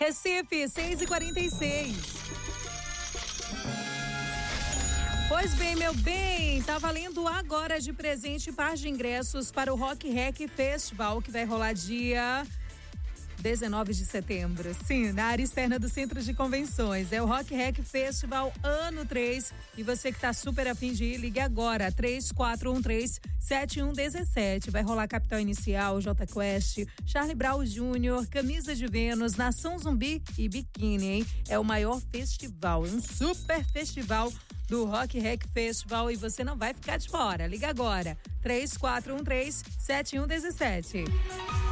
Recife, 6h46. Pois bem, meu bem, tá valendo agora de presente par de ingressos para o Rock Rec Festival, que vai rolar dia 19 de setembro, sim, na área externa do Centro de Convenções. É o Rock Rec Festival ano 3 e você que tá super afim de ir, ligue agora, 3413-7117. Vai rolar Capital Inicial, Jota Quest, Charlie Brown Jr., Camisa de Vênus, Nação Zumbi e Biquíni, hein? É o maior festival, um super festival do Rock Rec Festival e você não vai ficar de fora. Liga agora, 3413-7117.